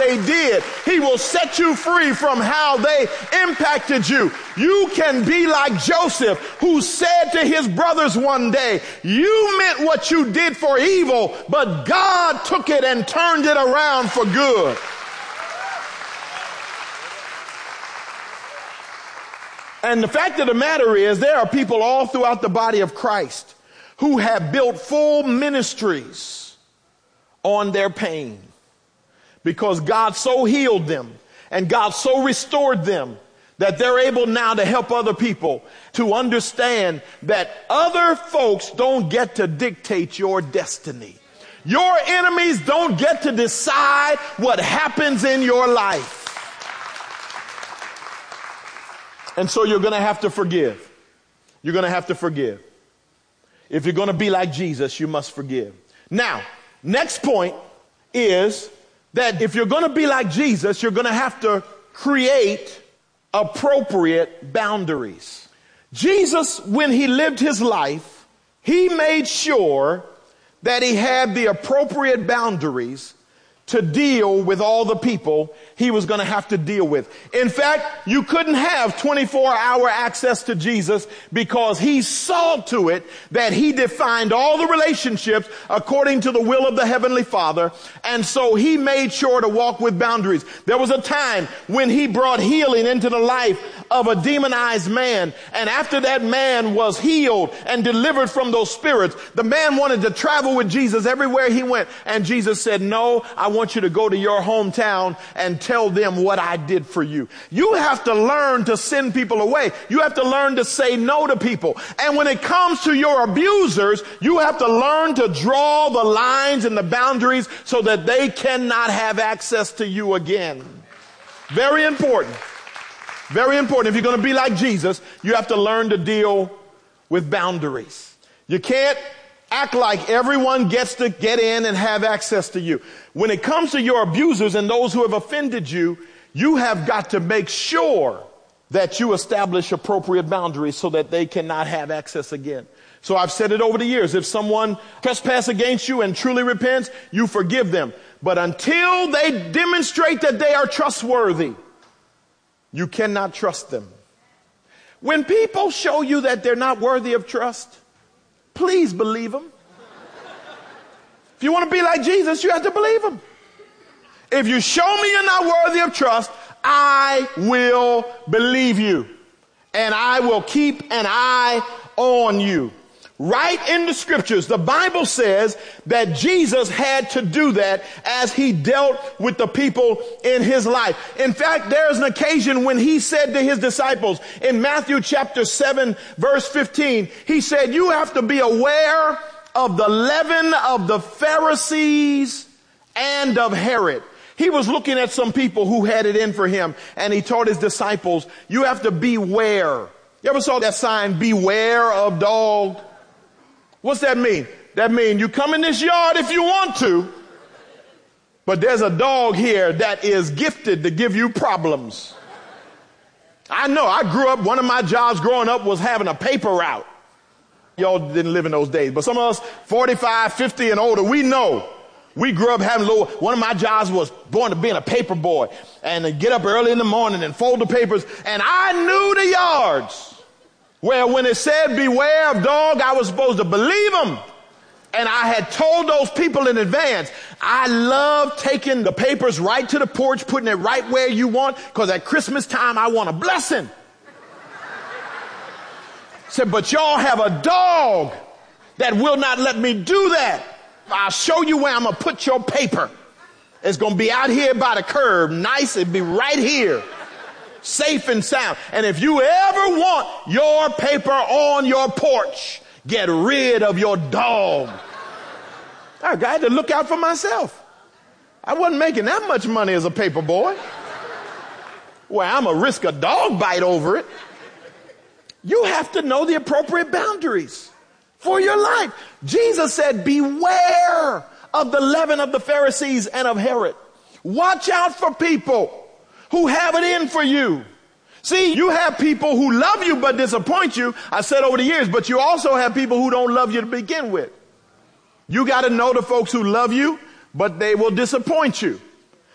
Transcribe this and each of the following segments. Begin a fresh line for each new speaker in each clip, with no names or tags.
they did. He will set you free from how they impacted you. You can be like Joseph, who said to his brothers one day, you meant what you did for evil, but God took it and turned it around for good. And the fact of the matter is, there are people all throughout the body of Christ who have built full ministries on their pain, because God so healed them and God so restored them that they're able now to help other people to understand that other folks don't get to dictate your destiny. Your enemies don't get to decide what happens in your life. And so you're going to have to forgive. You're going to have to forgive. If you're going to be like Jesus, you must forgive. Now, next point is that if you're going to be like Jesus, you're going to have to create appropriate boundaries. Jesus, when he lived his life, he made sure that he had the appropriate boundaries to deal with all the people he was going to have to deal with. In fact, you couldn't have 24-hour access to Jesus, because he saw to it that he defined all the relationships according to the will of the Heavenly Father. And so he made sure to walk with boundaries. There was a time when he brought healing into the life of a demonized man. And after that man was healed and delivered from those spirits, the man wanted to travel with Jesus everywhere he went. And Jesus said, no, I want you to go to your hometown and tell them what I did for you. You have to learn to send people away. You have to learn to say no to people. And when it comes to your abusers, you have to learn to draw the lines and the boundaries so that they cannot have access to you again. Very important. Very important. If you're going to be like Jesus, you have to learn to deal with boundaries. You can't act like everyone gets to get in and have access to you. When it comes to your abusers and those who have offended you, you have got to make sure that you establish appropriate boundaries so that they cannot have access again. So I've said it over the years. If someone trespasses against you and truly repents, you forgive them. But until they demonstrate that they are trustworthy, you cannot trust them. When people show you that they're not worthy of trust, please believe them. If you want to be like Jesus, you have to believe him. If you show me you're not worthy of trust, I will believe you. And I will keep an eye on you. Right in the scriptures, the Bible says that Jesus had to do that as he dealt with the people in his life. In fact, there's an occasion when he said to his disciples in Matthew chapter 7, verse 15, he said, you have to be aware of the leaven of the Pharisees and of Herod. He was looking at some people who had it in for him, and he taught his disciples, you have to beware. You ever saw that sign, beware of dog? What's that mean? That means you come in this yard if you want to, but there's a dog here that is gifted to give you problems. I know, I grew up, one of my jobs growing up was having a paper route. Y'all didn't live in those days, but some of us 45, 50 and older, we know. We grew up having one of my jobs was born to being a paper boy, and to get up early in the morning and fold the papers, and I knew the yards where when it said beware of dog, I was supposed to believe them. And I had told those people in advance, I love taking the papers right to the porch, putting it right where you want, because at Christmas time, I want a blessing. Said, but y'all have a dog that will not let me do that. I'll show you where I'm going to put your paper. It's going to be out here by the curb. Nice. It'll be right here. Safe and sound. And if you ever want your paper on your porch, get rid of your dog. I had to look out for myself. I wasn't making that much money as a paper boy. Well, I'm going to risk a dog bite over it. You have to know the appropriate boundaries for your life. Jesus said, beware of the leaven of the Pharisees and of Herod. Watch out for people who have it in for you. See, you have people who love you but disappoint you. I said over the years, but you also have people who don't love you to begin with. You got to know the folks who love you, but they will disappoint you.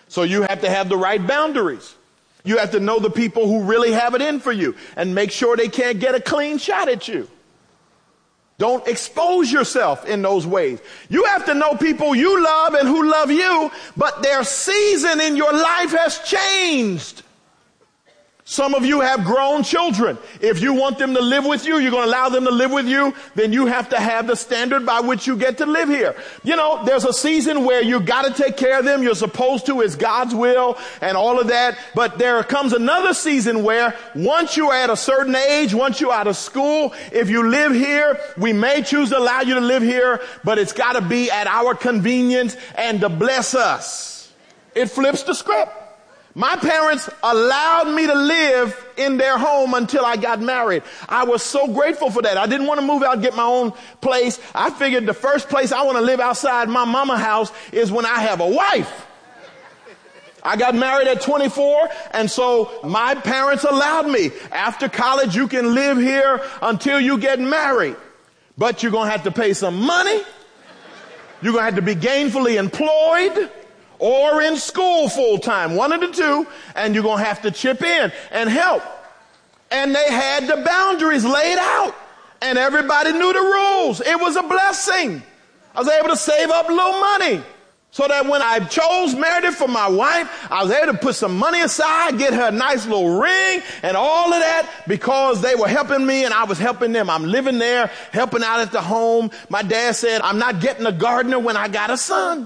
So you have to have the right boundaries. You have to know the people who really have it in for you and make sure they can't get a clean shot at you. Don't expose yourself in those ways. You have to know people you love and who love you, but their season in your life has changed. Some of you have grown children. If you want them to live with you, you're going to allow them to live with you, then you have to have the standard by which you get to live here. You know, there's a season where you got to take care of them. You're supposed to. It's God's will and all of that. But there comes another season where once you're at a certain age, once you're out of school, if you live here, we may choose to allow you to live here, but it's got to be at our convenience and to bless us. It flips the script. My parents allowed me to live in their home until I got married. I was so grateful for that. I didn't want to move out and get my own place. I figured the first place I want to live outside my mama's house is when I have a wife. I got married at 24, and so my parents allowed me. After college, you can live here until you get married. But you're going to have to pay some money. You're going to have to be gainfully employed or in school full time, one of the two, and you're going to have to chip in and help. And they had the boundaries laid out, and everybody knew the rules. It was a blessing. I was able to save up a little money so that when I chose Meredith for my wife, I was able to put some money aside, get her a nice little ring and all of that because they were helping me and I was helping them. I'm living there, helping out at the home. My dad said, I'm not getting a gardener when I got a son.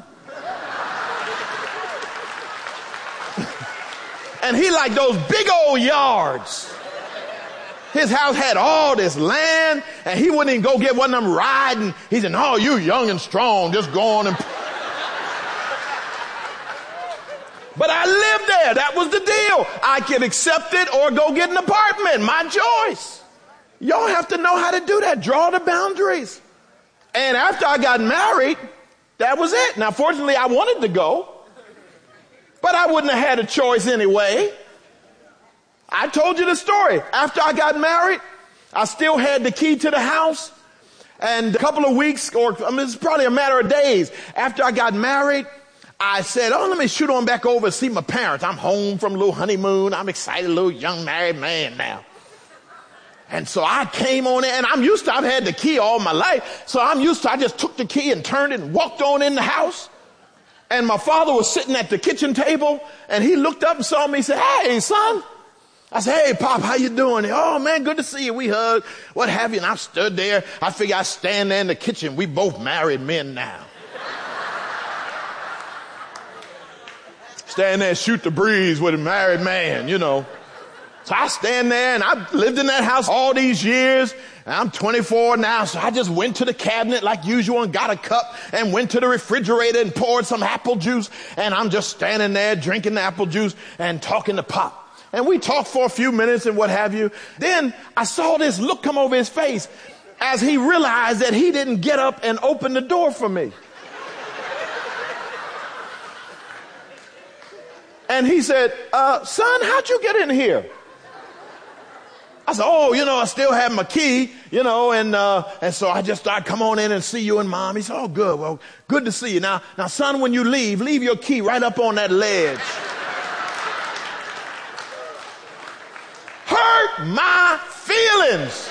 And he liked those big old yards. His house had all this land, and he wouldn't even go get one of them riding. He said, no, you young and strong, just go on and... But I lived there. That was the deal. I could accept it or go get an apartment. My choice. Y'all have to know how to do that. Draw the boundaries. And after I got married, that was it. Now, fortunately, I wanted to go. But I wouldn't have had a choice anyway. I told you the story. After I got married, I still had the key to the house. And a couple of weeks, or it's probably a matter of days, after I got married, I said, let me shoot on back over and see my parents. I'm home from a little honeymoon. I'm excited, a little young married man now. And so I came on in, and I've had the key all my life. So I just took the key and turned it and walked on in the house. And my father was sitting at the kitchen table, and he looked up and saw me and said, hey, son. I said, hey, Pop, how you doing? Oh, man, good to see you. We hugged, what have you. And I stood there. I figured I'd stand there in the kitchen. We both married men now. Stand there and shoot the breeze with a married man, you know. So I stand there, and I've lived in that house all these years. And I'm 24 now, so I just went to the cabinet like usual and got a cup and went to the refrigerator and poured some apple juice. And I'm just standing there drinking the apple juice and talking to Pop. And we talked for a few minutes and what have you. Then I saw this look come over his face as he realized that he didn't get up and open the door for me. And he said, son, how'd you get in here? I said, I still have my key, and so I just thought, come on in and see you and Mom. He said, oh, good. Well, good to see you. Now, son, when you leave your key right up on that ledge. Hurt my feelings.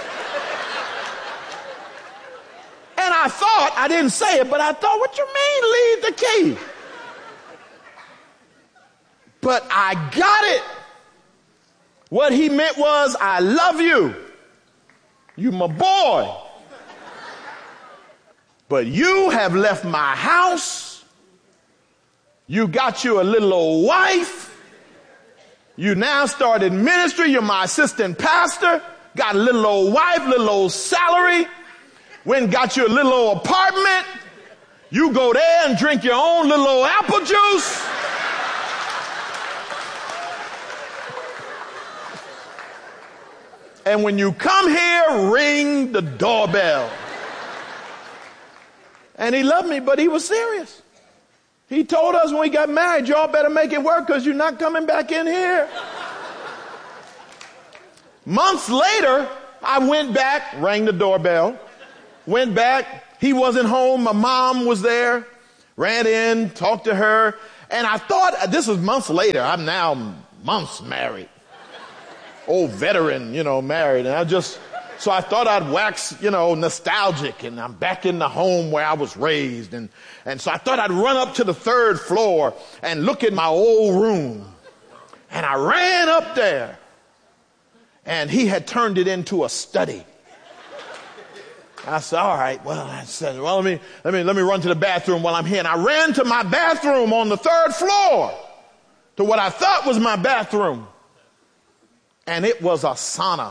And I didn't say it, but I thought, what you mean leave the key? But I got it. What he meant was, I love you. You my boy. But you have left my house. You got you a little old wife. You now started ministry. You're my assistant pastor. Got a little old wife, little old salary. Went and got you a little old apartment. You go there and drink your own little old apple juice. And when you come here, ring the doorbell. And he loved me, but he was serious. He told us when we got married, y'all better make it work because you're not coming back in here. Months later, I went back, rang the doorbell, went back. He wasn't home. My mom was there, ran in, talked to her. And I thought, this is months later, I'm now months married. Old veteran, married. And so I thought I'd wax, nostalgic, and I'm back in the home where I was raised. And so I thought I'd run up to the 3rd floor and look at my old room. And I ran up there, and he had turned it into a study. I said, all right, let me run to the bathroom while I'm here. And I ran to my bathroom on the 3rd floor, to what I thought was my bathroom. And it was a sauna.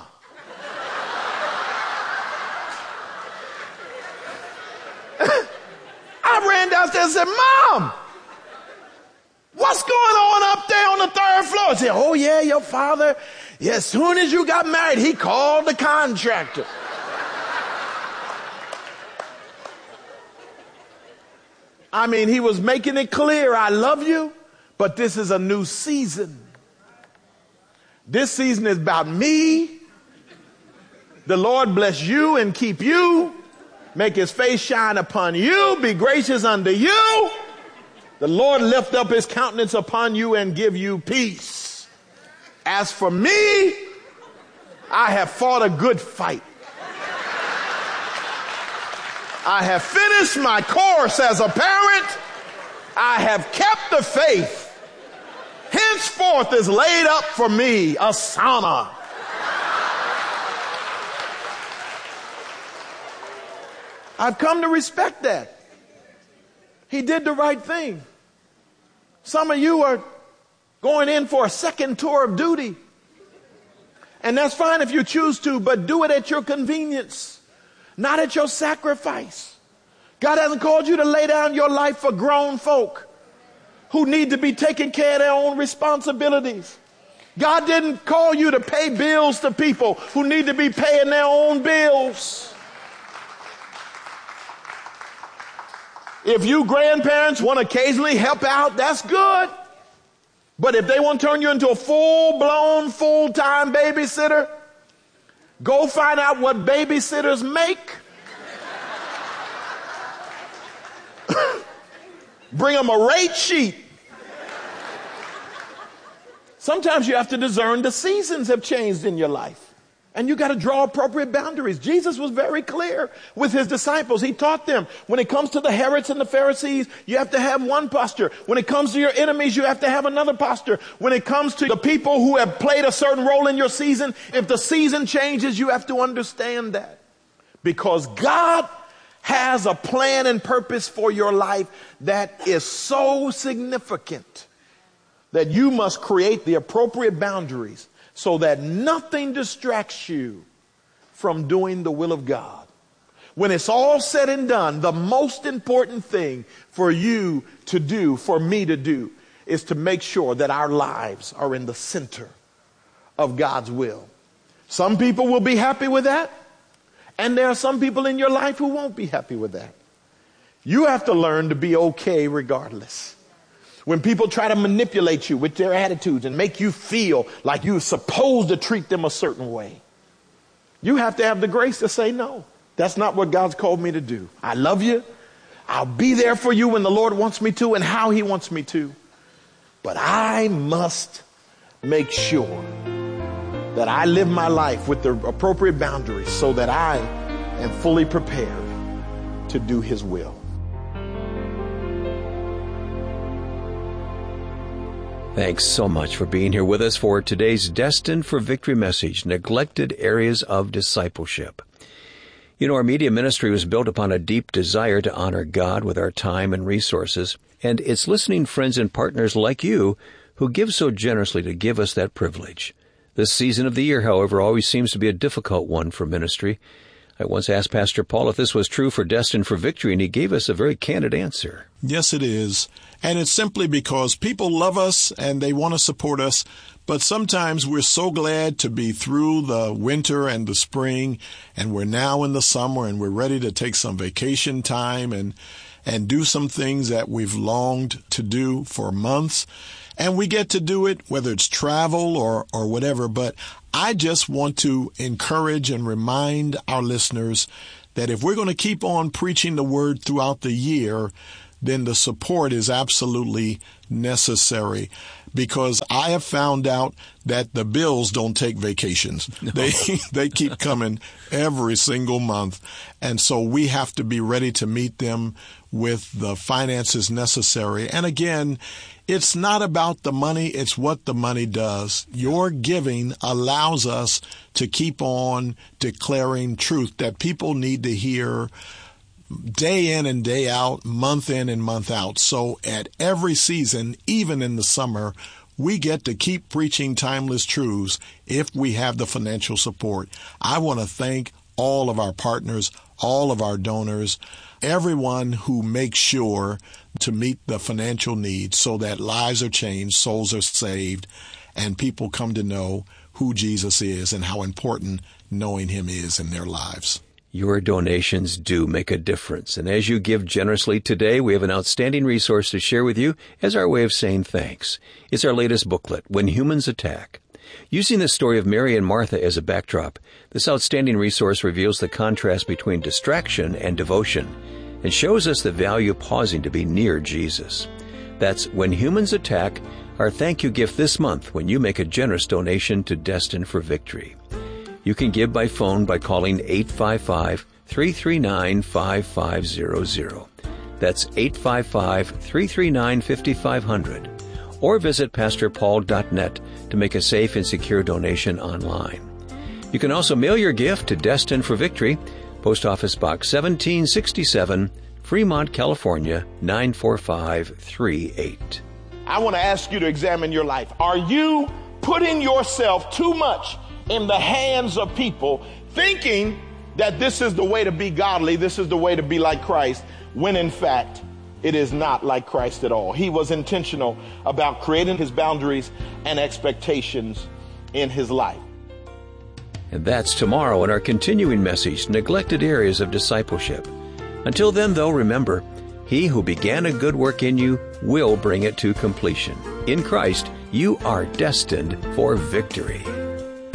I ran downstairs and said, Mom, what's going on up there on the 3rd floor? She said, oh yeah, your father, as soon as you got married, he called the contractor. I mean, he was making it clear, I love you, but this is a new season. This season is about me. The Lord bless you and keep you. Make his face shine upon you. Be gracious unto you. The Lord lift up his countenance upon you and give you peace. As for me, I have fought a good fight. I have finished my course as a parent. I have kept the faith. Henceforth is laid up for me a sauna. I've come to respect that. He did the right thing. Some of you are going in for a second tour of duty. And that's fine if you choose to, but do it at your convenience. Not at your sacrifice. God hasn't called you to lay down your life for grown folk who need to be taking care of their own responsibilities. God didn't call you to pay bills to people who need to be paying their own bills. If you grandparents want to occasionally help out, that's good. But if they want to turn you into a full-blown, full-time babysitter, go find out what babysitters make. Bring them a rate sheet. Sometimes you have to discern the seasons have changed in your life. And you got to draw appropriate boundaries. Jesus was very clear with his disciples. He taught them, when it comes to the Herods and the Pharisees, you have to have one posture. When it comes to your enemies, you have to have another posture. When it comes to the people who have played a certain role in your season, if the season changes, you have to understand that. Because God has a plan and purpose for your life that is so significant that you must create the appropriate boundaries so that nothing distracts you from doing the will of God. When it's all said and done, the most important thing for you to do, for me to do, is to make sure that our lives are in the center of God's will. Some people will be happy with that, and there are some people in your life who won't be happy with that. You have to learn to be okay regardless. When people try to manipulate you with their attitudes and make you feel like you're supposed to treat them a certain way, you have to have the grace to say, no, that's not what God's called me to do. I love you. I'll be there for you when the Lord wants me to and how he wants me to. But I must make sure that I live my life with the appropriate boundaries so that I am fully prepared to do his will.
Thanks so much for being here with us for today's Destined for Victory message, Neglected Areas of Discipleship. You know, our media ministry was built upon a deep desire to honor God with our time and resources, and it's listening friends and partners like you who give so generously to give us that privilege. This season of the year, however, always seems to be a difficult one for ministry. I once asked Pastor Paul if this was true for Destined for Victory, and he gave us a very candid answer.
Yes, it is. And it's simply because people love us and they want to support us, but sometimes we're so glad to be through the winter and the spring, and we're now in the summer, and we're ready to take some vacation time and do some things that we've longed to do for months. And we get to do it, whether it's travel or whatever. But I just want to encourage and remind our listeners that if we're going to keep on preaching the word throughout the year, then the support is absolutely necessary, because I have found out that the bills don't take vacations. No. They keep coming every single month. And so we have to be ready to meet them with the finances necessary. And again, it's not about the money, it's what the money does. Your giving allows us to keep on declaring truth that people need to hear day in and day out, month in and month out. So at every season, even in the summer, we get to keep preaching timeless truths if we have the financial support. I want to thank all of our partners, all of our donors, everyone who makes sure to meet the financial needs so that lives are changed, souls are saved, and people come to know who Jesus is and how important knowing him is in their lives.
Your donations do make a difference, and as you give generously today, we have an outstanding resource to share with you as our way of saying thanks. It's our latest booklet, When Humans Attack. Using the story of Mary and Martha as a backdrop, this outstanding resource reveals the contrast between distraction and devotion and shows us the value of pausing to be near Jesus. That's When Humans Attack, our thank you gift this month when you make a generous donation to Destined for Victory. You can give by phone by calling 855-339-5500. That's 855-339-5500. Or visit pastorpaul.net to make a safe and secure donation online. You can also mail your gift to Destined for Victory, Post Office Box 1767, Fremont, California, 94538.
I want to ask you to examine your life. Are you putting yourself too much in the hands of people, thinking that this is the way to be godly, this is the way to be like Christ, when in fact it is not like Christ at all? He was intentional about creating his boundaries and expectations in his life.
And that's tomorrow in our continuing message, Neglected Areas of Discipleship. Until then, though, remember, he who began a good work in you will bring it to completion. In Christ, you are destined for victory.